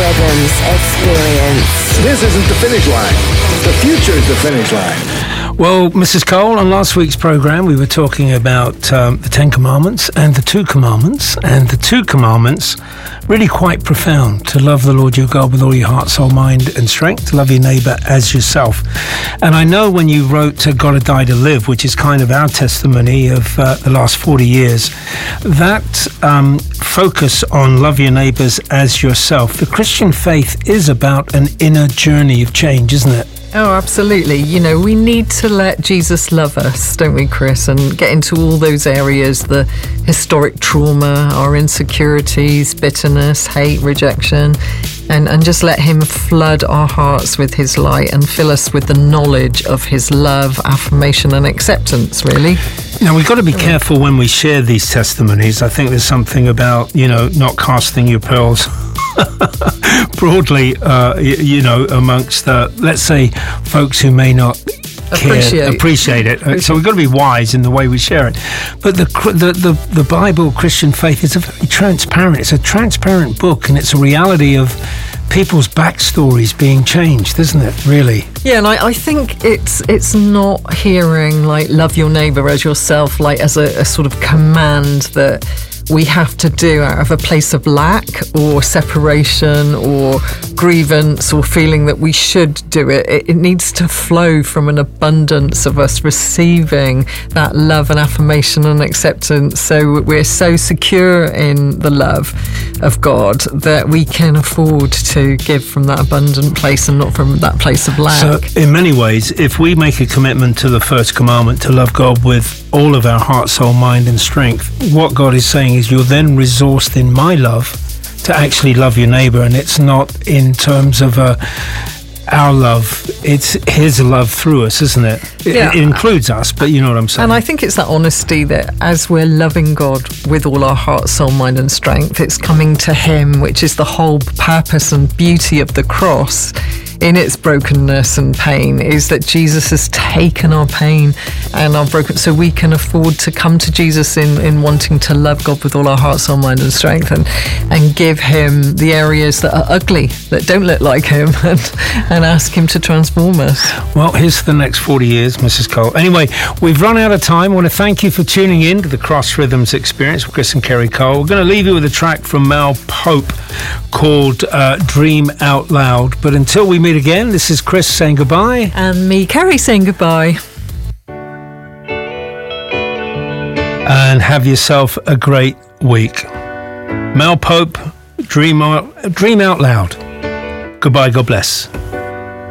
Rhythms Experience. This isn't the finish line. The future is the finish line. Well, Mrs. Cole, on last week's programme, we were talking about the Ten Commandments and the Two Commandments. And the Two Commandments, really quite profound. To love the Lord your God with all your heart, soul, mind and strength. To love your neighbour as yourself. And I know when you wrote Gotta Die to Live, which is kind of our testimony of the last 40 years, that focus on love your neighbours as yourself. The Christian faith is about an inner journey of change, isn't it? Oh, absolutely. You know, we need to let Jesus love us, don't we, Chris? And get into all those areas, the historic trauma, our insecurities, bitterness, hate, rejection, and just let him flood our hearts with his light and fill us with the knowledge of his love, affirmation and acceptance, really. Now, we've got to be careful when we share these testimonies. I think there's something about, not casting your pearls broadly, amongst, let's say, folks who may not appreciate it. So we've got to be wise in the way we share it. But the Bible, Christian faith, is a very transparent. It's a transparent book, and it's a reality of people's backstories being changed, isn't it, really? Yeah, and I think it's not hearing, like, love your neighbour as yourself, like, as a sort of command that we have to do out of a place of lack or separation or grievance or feeling that we should do it. It needs to flow from an abundance of us receiving that love and affirmation and acceptance. So we're so secure in the love of God that we can afford to give from that abundant place and not from that place of lack. So in many ways, if we make a commitment to the first commandment, to love God with all of our heart, soul, mind and strength, what God is saying is you're then resourced in my love to actually love your neighbour. And it's not in terms of our love, it's his love through us, isn't it? It includes us, but you know what I'm saying. And I think it's that honesty that as we're loving God with all our heart, soul, mind and strength, it's coming to him, which is the whole purpose and beauty of the cross in its brokenness and pain, is that Jesus has taken our pain and our broken, so we can afford to come to Jesus in wanting to love God with all our heart, soul, mind and strength, and give him the areas that are ugly, that don't look like him, and ask him to transform us. Well, here's the next 40 years, Mrs. Cole. Anyway, we've run out of time. I want to thank you for tuning in to the Cross Rhythms Experience with Chris and Kerry Cole. We're going to leave you with a track from Mal Pope called Dream Out Loud. But until we meet again, this is Chris saying goodbye. And me, Kerry, saying goodbye. And have yourself a great week. Mal Pope, Dream Out Loud. Goodbye, God bless.